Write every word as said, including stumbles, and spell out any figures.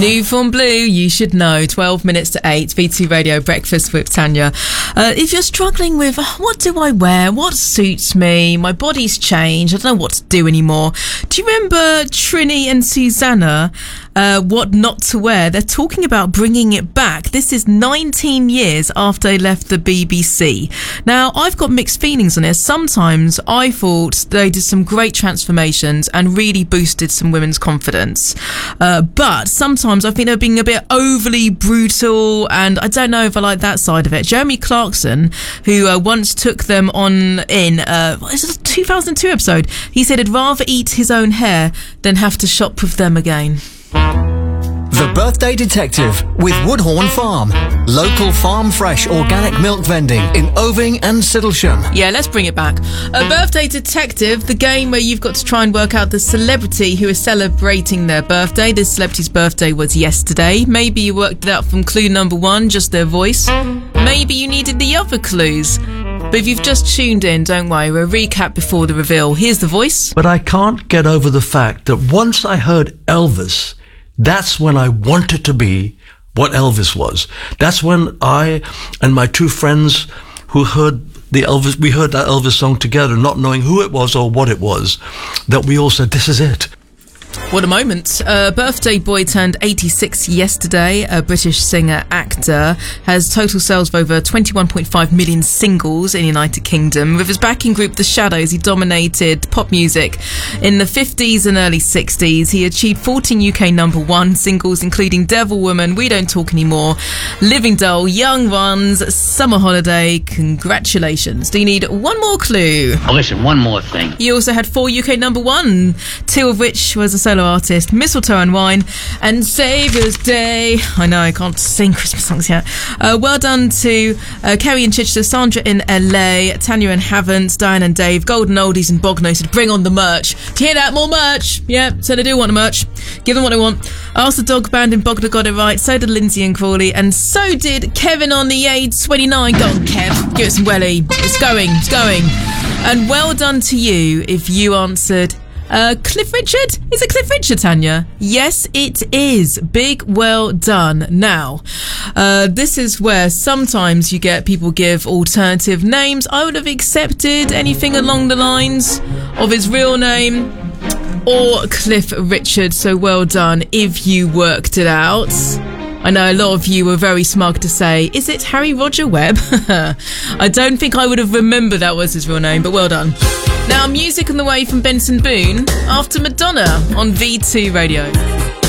New Form Blue, you should know. twelve minutes to eight, V two Radio Breakfast with Tanya. Uh, if you're struggling with, oh, what do I wear? What suits me? My body's changed. I don't know what to do anymore. Do you remember Trini and Susanna? Uh, what not to wear? They're talking about bringing it back. This is nineteen years after they left the B B C. Now, I've got mixed feelings on this. Sometimes I thought they did some great transformations and really boosted some women's confidence. Uh, but sometimes I think they're being a bit overly brutal, and I don't know if I like that side of it. Jeremy Clarkson, who uh, once took them on in, uh, what is it, a two thousand two episode, he said he'd rather eat his own hair than have to shop with them again. The Birthday Detective with Woodhorn Farm. Local farm fresh organic milk vending in Oving and Siddlesham. Yeah, let's bring it back. A Birthday Detective, the game where you've got to try and work out the celebrity who is celebrating their birthday. This celebrity's birthday was yesterday. Maybe you worked it out from clue number one, just their voice. Maybe you needed the other clues. But if you've just tuned in, don't worry, we'll recap before the reveal. Here's the voice. But I can't get over the fact that once I heard Elvis, that's when I wanted to be what Elvis was. That's when I and my two friends who heard the Elvis, we heard that Elvis song together, not knowing who it was or what it was, that we all said, this is it. What a moment. Uh, birthday boy turned eighty-six yesterday. A British singer, actor, has total sales of over twenty-one point five million singles in the United Kingdom. With his backing group, The Shadows, he dominated pop music. In the fifties and early sixties, he achieved fourteen U K number one singles, including Devil Woman, We Don't Talk Anymore, Living Doll, Young Ones, Summer Holiday. Congratulations. Do you need one more clue? Oh, listen, one more thing. He also had four U K number one, two of which was a solo artist, Mistletoe and Wine, and Saviour's Day. I know, I can't sing Christmas songs yet. Uh, well done to uh, Kerry in Chichester, Sandra in L A, Tanya in Havant, Diane and Dave, Golden Oldies and Bogno said, bring on the merch. Do you hear that? More merch. Yeah, so they do want the merch. Give them what they want. Ask the Dog Band in Bogno got it right. So did Lindsay and Crawley, and so did Kevin on the AIDS twenty-nine. Go on, Kev. Give it some welly. It's going. It's going. And well done to you if you answered Uh, Cliff Richard? Is it Cliff Richard, Tanya? Yes, it is. Big well done. Now, uh, this is where sometimes you get people give alternative names. I would have accepted anything along the lines of his real name or Cliff Richard, so well done if you worked it out. I know a lot of you were very smug to say, is it Harry Roger Webb? I don't think I would have remembered that was his real name, but well done. Now, music on the way from Benson Boone after Madonna on V two Radio.